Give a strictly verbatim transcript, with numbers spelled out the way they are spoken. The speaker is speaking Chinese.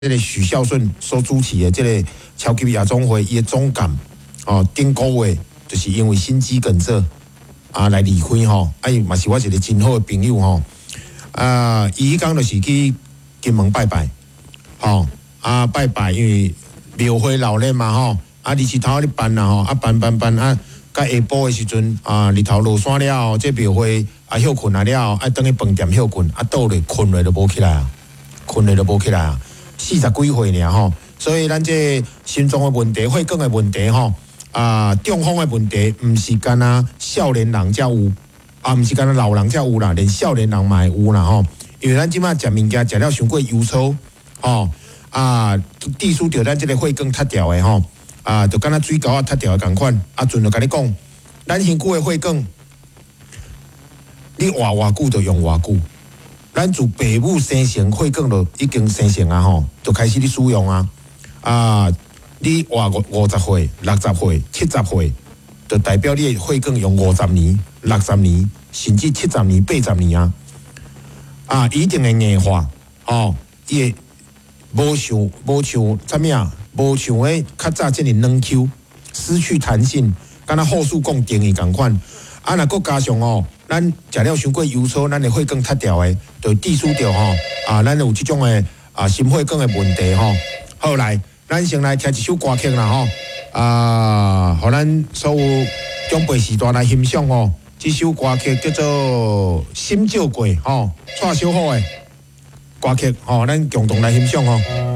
这个许孝顺所主持的这个超级夜总会，伊的总监哦，顶个月就是因为心肌梗塞啊来离开吼，啊伊嘛是我一个真好的朋友吼，啊伊迄讲就是去金门拜拜，吼啊拜拜，因为庙会老练嘛吼，啊日头咧办啦吼，啊办办办啊，到下晡的时阵啊日头落山了后，这庙会啊休困啊了后，啊等去饭店休困，啊倒咧困咧就无起来啊，困咧就无起来啊。四十几岁尔吼，所以咱这心脏的问题、血管的问题吼，啊，中风的问题，毋是干那少年人才有，啊，毋是干那老人才有啦，连少年人嘛会有啦吼。因为咱即摆食物件食了伤过油粗，吼啊，致使着咱即个血管塌掉的吼，啊，就敢若水沟啊塌掉的共款。啊，阵就甲你讲，咱身躯的血管，你活偌久就用偌久。咱自爸母生成血管就已经生成啊吼，就开始咧使用啊。啊，你活五五十岁、六十岁、七十岁，就代表你的血管用五十年、六十年，甚至七十年、八十年啊。啊，一定会硬化，哦，伊会无像无像啥物啊，无像诶较早即个软 Q， 失去弹性，敢若后束讲定义共款。啊，若佫加上哦。咱食了伤过油粗，咱的血管塌掉的，就致使着吼啊，咱有即种的啊心血管的问题吼。后来，咱先来听一首歌曲啦吼，啊，互咱所有长辈时代来欣赏哦。这首歌曲叫做《心照过》吼，蔡小虎的歌曲吼，咱共同来欣赏吼。